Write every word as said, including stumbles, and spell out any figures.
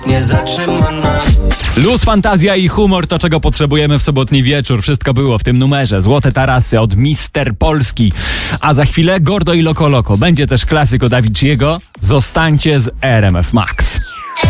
niezatrzymana. Luz, fantazja i humor to, czego potrzebujemy w sobotni wieczór. Wszystko było w tym numerze. Złote tarasy od Mister Polski. A za chwilę Gordo i Loco Loco. Będzie też klasyk od Avicii'ego. Zostańcie z R M F Max.